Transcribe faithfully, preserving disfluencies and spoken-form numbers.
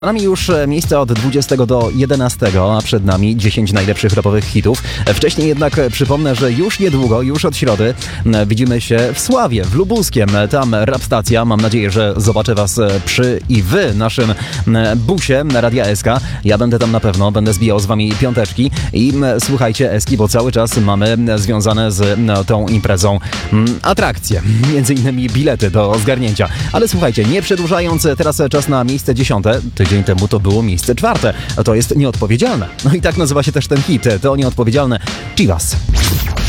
Za nami już miejsce od dwudziestego do jedenastego, a przed nami dziesięć najlepszych rapowych hitów. Wcześniej jednak przypomnę, że już niedługo, już od środy widzimy się w Sławie, w Lubuskiem. Tam rap stacja. Mam nadzieję, że zobaczę was przy i w naszym busie Radia S K. Ja będę tam na pewno, będę zbijał z wami piąteczki i słuchajcie Eski, bo cały czas mamy związane z no, tą imprezą atrakcje. Między innymi bilety do zgarnięcia. Ale słuchajcie, nie przedłużając, teraz czas na miejsce dziesiąte. Tydzień temu to było miejsce czwarte. To jest Nieodpowiedzialne. No i tak nazywa się też ten hit. To Nieodpowiedzialne. Chivas.